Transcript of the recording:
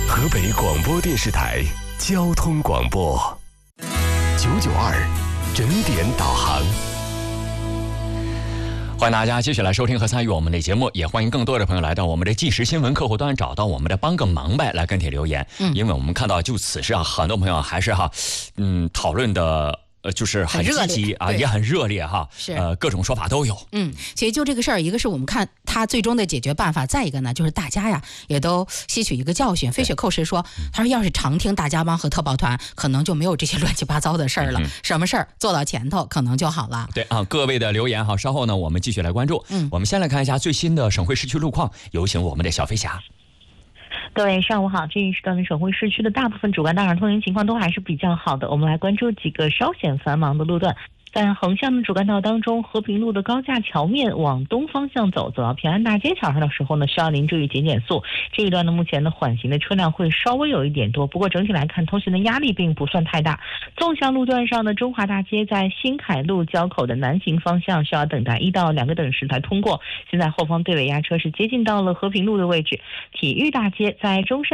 河北广播电视台交通广播992整点导航。 欢迎大家继续来收听和参与我们的节目，也欢迎更多的朋友来到我们的即时新闻客户端，找到我们的帮个忙呗来跟帖留言。因为我们看到就此事啊，很多朋友还是讨论的就是很积极啊，也很热烈哈， 是各种说法都有。 其实就这个事儿，一个是我们看他最终的解决办法，再一个呢，就是大家呀也都吸取一个教训。飞雪寇什说，他说要是常听大家帮和特报团，可能就没有这些乱七八糟的事儿了。什么事儿做到前头，可能就好了。 对啊，各位的留言哈，稍后呢我们继续来关注。我们先来看一下最新的省会市区路况，有请我们的小飞侠。 各位上午好，这一时段的省会市区的大部分主干道上通行情况都还是比较好的，我们来关注几个稍显繁忙的路段。在横向的主干道当中，和平路的高架桥面往东方向走到平安大街桥上的时候呢，需要您注意减速。这一段呢，目前的缓行的车辆会稍微有一点多，不过整体来看，通行的压力并不算太大。纵向路段上的中华大街在新凯路交口的南行方向需要等待1到2个等时才通过。现在后方对尾压车是接近到了和平路的位置。体育大街在中山